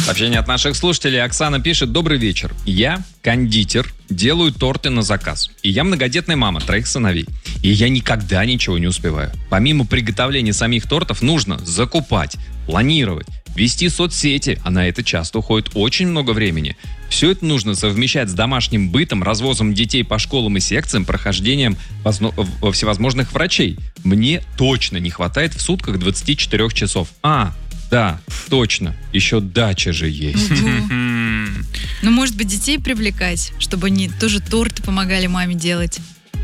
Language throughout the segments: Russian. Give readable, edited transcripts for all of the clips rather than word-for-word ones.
Сообщение от наших слушателей. Оксана пишет: добрый вечер. Я кондитер, делаю торты на заказ. И я многодетная мама 3 сыновей. И я никогда ничего не успеваю. Помимо приготовления самих тортов нужно закупать, планировать, вести соцсети, а на это часто уходит очень много времени. Все это нужно совмещать с домашним бытом, развозом детей по школам и секциям, прохождением всевозможных врачей. Мне точно не хватает в сутках 24 часов. Да, точно. Еще дача же есть. Ну, может быть, детей привлекать, чтобы они тоже торты помогали маме делать.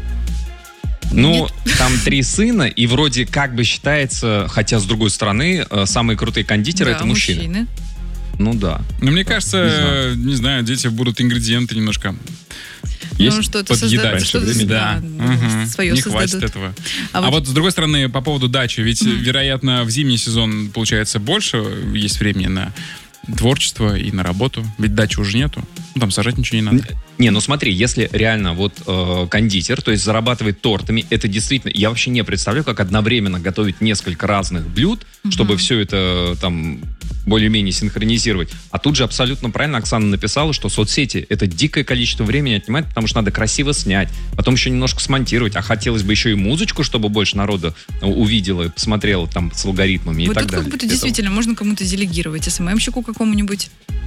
Ну, там 3 сына, и вроде как бы считается, хотя с другой стороны, самые крутые кондитеры — это мужчины. Ну да. Но мне кажется, не знаю, дети будут ингредиенты немножко что-то подъедать. Да, свое не создадут. хватит этого. А вот с другой стороны, по поводу дачи, ведь, вероятно, в зимний сезон, получается, больше есть времени на творчество и на работу. Ведь дачи уже нету. Там сажать ничего не надо. Не, ну смотри, если реально кондитер, то есть зарабатывает тортами, это действительно... Я вообще не представляю, как одновременно готовить несколько разных блюд, чтобы все это там более-менее синхронизировать. А тут же абсолютно правильно Оксана написала, что соцсети — это дикое количество времени отнимает, потому что надо красиво снять, потом еще немножко смонтировать, а хотелось бы еще и музычку, чтобы больше народу увидело и посмотрело там с алгоритмами и так далее. Вот как будто действительно можно кому-то делегировать, СММщику какому-нибудь.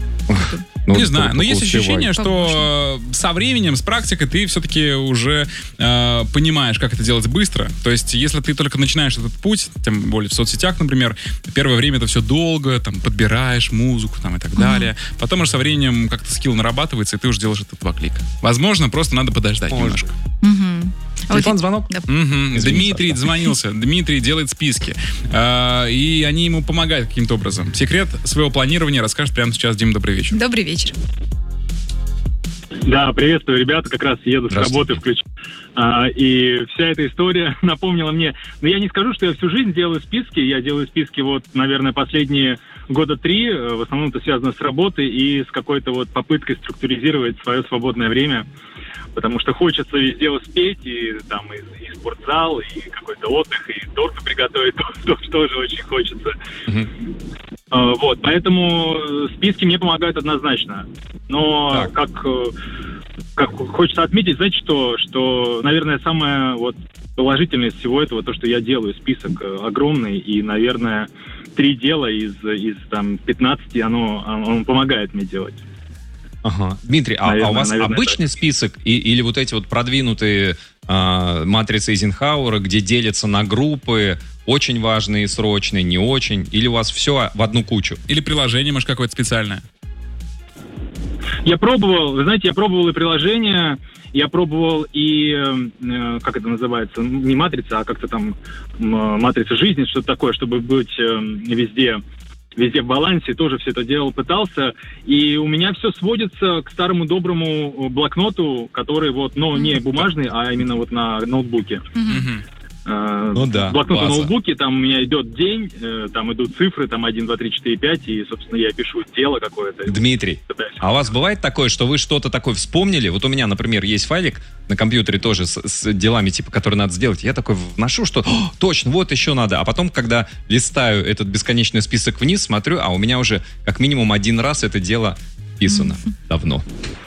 Не знаю, но есть ощущение, что со временем, с практикой ты все-таки уже понимаешь, как это делать быстро. То есть, если ты только начинаешь этот путь, тем более в соцсетях, например, первое время это все долго, там, подбираешь музыку там, и так далее. Потом уже со временем как-то скилл нарабатывается, и ты уже делаешь это 2 клика. Возможно, просто надо подождать немножко. Телефон, звонок? Да. Дмитрий дозвонился. Дмитрий делает списки. И они ему помогают каким-то образом. Секрет своего планирования расскажет прямо сейчас. Дим, добрый вечер. Добрый вечер. Да, приветствую, ребята, как раз еду с работы, включу. И вся эта история напомнила мне... Но я не скажу, что я всю жизнь делаю списки. Я делаю списки наверное, последние 3 года. В основном это связано с работой и с какой-то попыткой структуризировать свое свободное время. Потому что хочется везде успеть, и там и спортзал, и какой-то отдых, и торты приготовить тоже очень хочется. Поэтому списки мне помогают однозначно. Но как хочется отметить, знаете, что, наверное, самое положительное из всего этого, то, что я делаю список огромный, и, наверное, 3 дела из 15 он помогает мне делать. Ага. Дмитрий, наверное, у вас обычный список или вот эти продвинутые матрицы Эйзенхауэра, где делятся на группы, очень важные, срочные, не очень, или у вас все в одну кучу? Или приложение, может, какое-то специальное? Я пробовал и приложение, я пробовал и, как это называется, не матрица, а как-то там матрица жизни, что-то такое, чтобы быть везде в балансе, тоже все это делал, пытался, и у меня все сводится к старому доброму блокноту, который не бумажный, а именно на ноутбуке. Блокнот на ноутбуке, там у меня идет день, там идут цифры, там 1, 2, 3, 4, 5, и, собственно, я пишу дело какое-то. Дмитрий, а у вас бывает такое, что вы что-то такое вспомнили? Вот у меня, например, есть файлик на компьютере тоже с делами, которые надо сделать. Я такой вношу, что точно, еще надо. А потом, когда листаю этот бесконечный список вниз, смотрю, а у меня уже как минимум 1 раз это дело писано давно.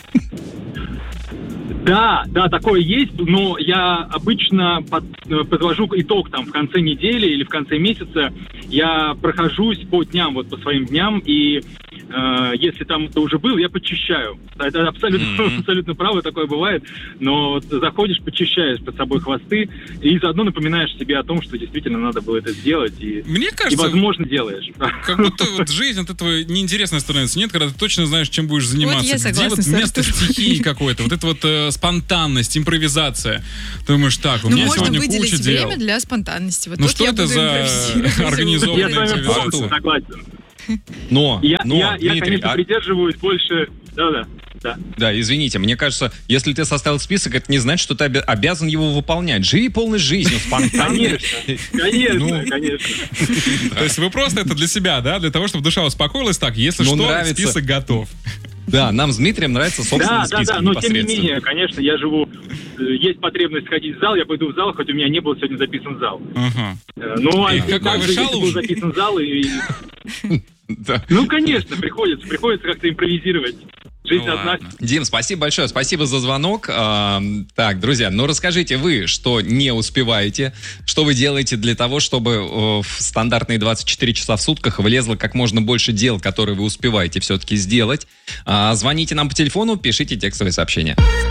Да, такое есть, но я обычно подвожу итог в конце недели или в конце месяца. Я прохожусь по дням, по своим дням, и если там это уже было, я подчищаю. Это абсолютно право, такое бывает, но заходишь, подчищаешь под собой хвосты, и заодно напоминаешь себе о том, что действительно надо было это сделать, и, мне кажется, и возможно, делаешь. Как будто жизнь от этого неинтересная становится. Нет, когда ты точно знаешь, чем будешь заниматься. Я согласна, где место стихии какое-то, это спонтанность, импровизация. Ты думаешь, у меня сегодня куча дел. Можно выделить время для спонтанности. Что это за организованная цивилизация? Согласен. Но, я Дмитрий, конечно, придерживаюсь больше... Да, извините, мне кажется, если ты составил список, это не значит, что ты обязан его выполнять. Живи полной жизнью, спонтанно. Конечно. То есть вы просто это для себя, да? Для того, чтобы душа успокоилась, если что, список готов. Да, нам с Дмитрием нравится собственный список. Да, но тем не менее, конечно, я живу есть потребность ходить в зал, я пойду в зал, хоть у меня не был сегодня записан зал. Ну, а какой вы шалун? был записан зал, и... Ну, конечно, приходится как-то импровизировать. Жизнь одна. Дим, спасибо большое, спасибо за звонок. Так, друзья, расскажите вы, что не успеваете, что вы делаете для того, чтобы в стандартные 24 часа в сутках влезло как можно больше дел, которые вы успеваете все-таки сделать. Звоните нам по телефону, пишите текстовые сообщения.